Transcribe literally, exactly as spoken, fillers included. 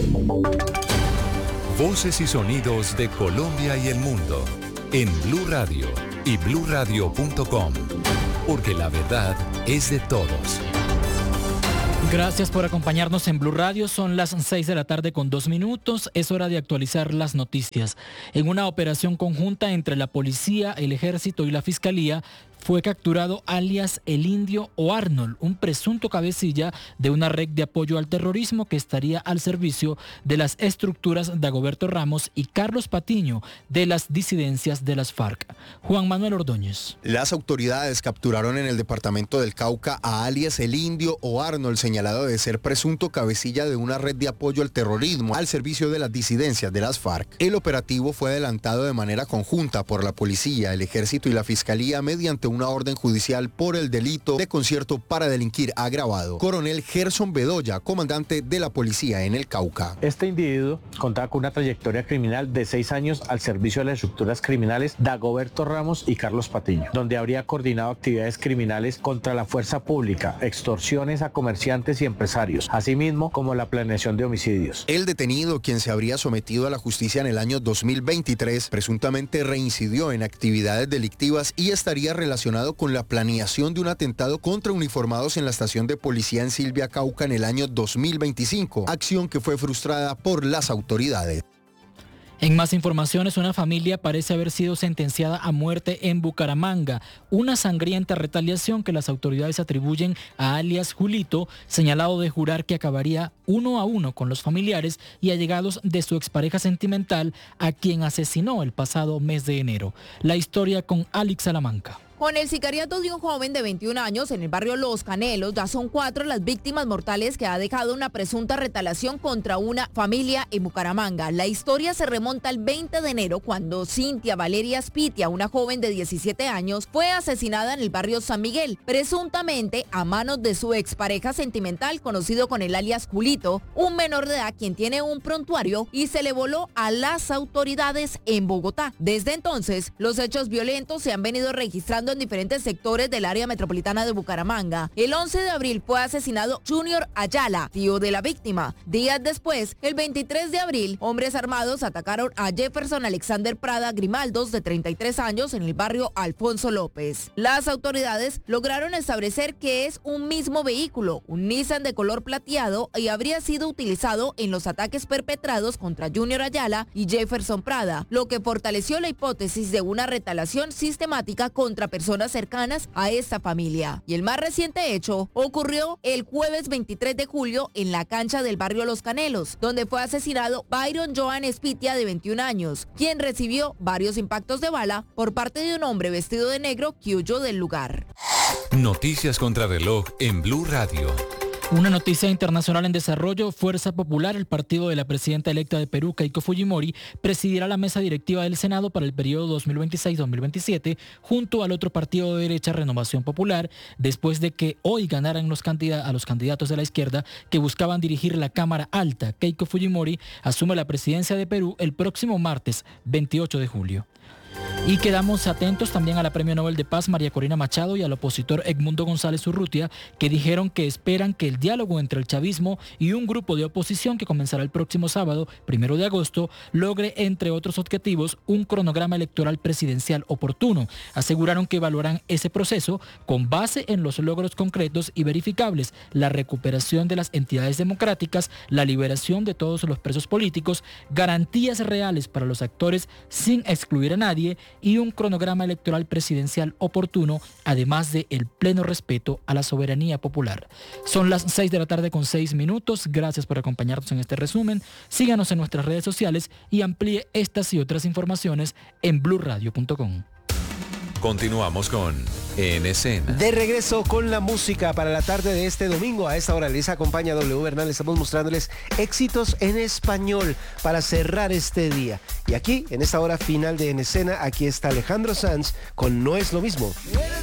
Voces y sonidos de Colombia y el mundo en Blue Radio y blue radio punto com, porque la verdad es de todos. Gracias por acompañarnos en Blue Radio. Son las seis de la tarde con dos minutos. Es hora de actualizar las noticias. En una operación conjunta entre la policía, el ejército y la fiscalía, fue capturado alias El Indio o Arnold, un presunto cabecilla de una red de apoyo al terrorismo que estaría al servicio de las estructuras Dagoberto Ramos y Carlos Patiño de las disidencias de las FARC. Juan Manuel Ordóñez. Las autoridades capturaron en el departamento del Cauca a alias El Indio o Arnold, señalado de ser presunto cabecilla de una red de apoyo al terrorismo al servicio de las disidencias de las FARC. El operativo fue adelantado de manera conjunta por la policía, el ejército y la fiscalía mediante una orden judicial por el delito de concierto para delinquir agravado. Coronel Gerson Bedoya, comandante de la policía en el Cauca. Este individuo contaba con una trayectoria criminal de seis años al servicio de las estructuras criminales Dagoberto Ramos y Carlos Patiño, donde habría coordinado actividades criminales contra la fuerza pública, extorsiones a comerciantes y empresarios, asimismo como la planeación de homicidios. El detenido, quien se habría sometido a la justicia en el año dos mil veintitrés, presuntamente reincidió en actividades delictivas y estaría relacionado con la planeación de un atentado contra uniformados en la estación de policía en Silvia, Cauca, en el año dos mil veinticinco, acción que fue frustrada por las autoridades. En más informaciones, una familia parece haber sido sentenciada a muerte en Bucaramanga, una sangrienta retaliación que las autoridades atribuyen a alias Julito, señalado de jurar que acabaría uno a uno con los familiares y allegados de su expareja sentimental, a quien asesinó el pasado mes de enero. La historia con Alex Salamanca. Con el sicariato de un joven de veintiún años en el barrio Los Canelos, ya son cuatro las víctimas mortales que ha dejado una presunta retaliación contra una familia en Bucaramanga. La historia se remonta al veinte de enero, cuando Cintia Valeria Spitia, una joven de diecisiete años, fue asesinada en el barrio San Miguel, presuntamente a manos de su expareja sentimental, conocido con el alias Julito, un menor de edad quien tiene un prontuario y se le voló a las autoridades en Bogotá. Desde entonces, los hechos violentos se han venido registrando en diferentes sectores del área metropolitana de Bucaramanga. El once de abril fue asesinado Junior Ayala, tío de la víctima. Días después, el veintitrés de abril, hombres armados atacaron a Jefferson Alexander Prada Grimaldos, de treinta y tres años, en el barrio Alfonso López. Las autoridades lograron establecer que es un mismo vehículo, un Nissan de color plateado, y habría sido utilizado en los ataques perpetrados contra Junior Ayala y Jefferson Prada, lo que fortaleció la hipótesis de una retaliación sistemática contra personas cercanas a esta familia. Y el más reciente hecho ocurrió el jueves veintitrés de julio en la cancha del barrio Los Canelos, donde fue asesinado Byron Joan Spitia, de veintiún años, quien recibió varios impactos de bala por parte de un hombre vestido de negro que huyó del lugar. Noticias contra reloj en Blue Radio. Una noticia internacional en desarrollo: Fuerza Popular, el partido de la presidenta electa de Perú, Keiko Fujimori, presidirá la mesa directiva del Senado para el periodo dos mil veintiséis a dos mil veintisiete, junto al otro partido de derecha, Renovación Popular, después de que hoy ganaran los candidatos, a los candidatos de la izquierda que buscaban dirigir la Cámara Alta. Keiko Fujimori asume la presidencia de Perú el próximo martes veintiocho de julio. Y quedamos atentos también a la Premio Nobel de Paz María Corina Machado y al opositor Edmundo González Urrutia, que dijeron que esperan que el diálogo entre el chavismo y un grupo de oposición que comenzará el próximo sábado, primero de agosto, logre, entre otros objetivos, un cronograma electoral presidencial oportuno. Aseguraron que evaluarán ese proceso con base en los logros concretos y verificables, la recuperación de las entidades democráticas, la liberación de todos los presos políticos, garantías reales para los actores sin excluir a nadie, y un cronograma electoral presidencial oportuno, además de el pleno respeto a la soberanía popular. Son las seis de la tarde con seis minutos. Gracias por acompañarnos en este resumen. Síganos en nuestras redes sociales y amplíe estas y otras informaciones en blue radio punto com. Continuamos con En Escena. De regreso con la música para la tarde de este domingo. A esta hora les acompaña W Bernal. Estamos mostrándoles éxitos en español para cerrar este día. Y aquí, en esta hora final de En Escena, aquí está Alejandro Sanz con No es lo mismo.